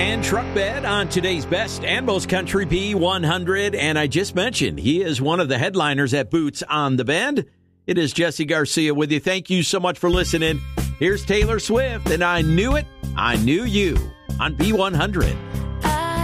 And Truck Bed on today's Best and Most Country B100. And I just mentioned he is one of the headliners at Boots on the Bend. It is Jesse Garcia with you. Thank you so much for listening. Here's Taylor Swift, and I Knew It, I Knew You on B100.